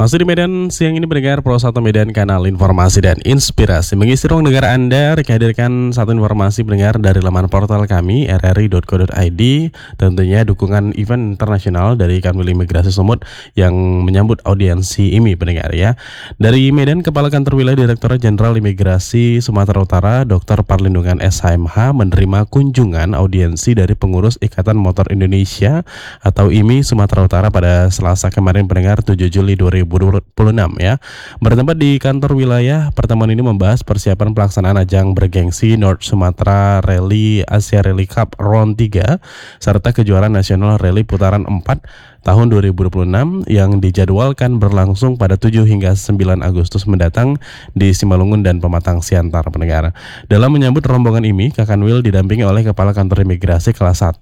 Masih di Medan, siang ini pendengar Pro 1 Medan, kanal informasi dan inspirasi. Mengisi ruang dengar Anda, hadirkan satu informasi pendengar dari laman portal kami, rri.co.id. Tentunya dukungan event internasional dari Kanwil Imigrasi Sumut yang menyambut audiensi IMI pendengar ya. Dari Medan, Kepala Kantor Wilayah Direktorat Jenderal Imigrasi Sumatera Utara, Dr. Perlindungan SHMH menerima kunjungan audiensi dari pengurus Ikatan Motor Indonesia atau IMI Sumatera Utara pada Selasa kemarin pendengar 7 Juli 2026 ya. Bertempat di kantor wilayah, pertemuan ini membahas persiapan pelaksanaan ajang bergengsi North Sumatra Rally Asia Rally Cup Round 3 serta kejuaraan nasional rally putaran 4 tahun 2026 yang dijadwalkan berlangsung pada 7 hingga 9 Agustus mendatang di Simalungun dan Pematang Siantar pendengar. Dalam menyambut rombongan IMI, Kakanwil didampingi oleh Kepala Kantor Imigrasi kelas 1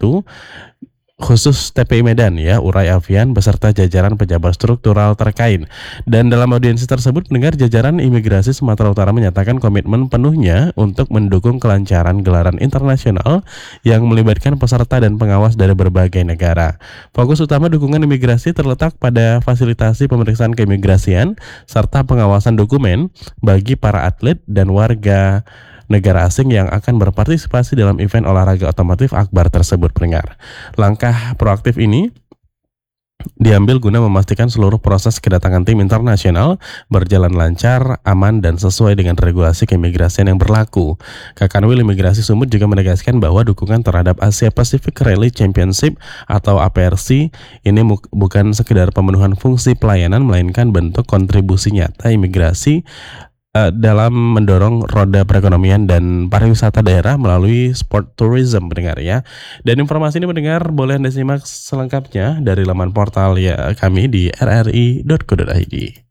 khusus TPI Medan ya, Uray Alfian beserta jajaran pejabat struktural terkait. Dan dalam audiensi tersebut pendengar, jajaran Imigrasi Sumatera Utara menyatakan komitmen penuhnya untuk mendukung kelancaran gelaran internasional yang melibatkan peserta dan pengawas dari berbagai negara. Fokus utama dukungan imigrasi terletak pada fasilitasi pemeriksaan keimigrasian serta pengawasan dokumen bagi para atlet dan warga negara asing yang akan berpartisipasi dalam event olahraga otomotif akbar tersebut pendengar. Langkah proaktif ini diambil guna memastikan seluruh proses kedatangan tim internasional berjalan lancar, aman, dan sesuai dengan regulasi keimigrasian yang berlaku. Kakanwil Imigrasi Sumut juga menegaskan bahwa dukungan terhadap Asia Pacific Rally Championship atau APRC ini bukan sekedar pemenuhan fungsi pelayanan, melainkan bentuk kontribusi nyata imigrasi dalam mendorong roda perekonomian dan pariwisata daerah melalui sport tourism pendengar ya. Dan informasi ini pendengar boleh Anda simak selengkapnya dari laman portal ya kami di rri.co.id.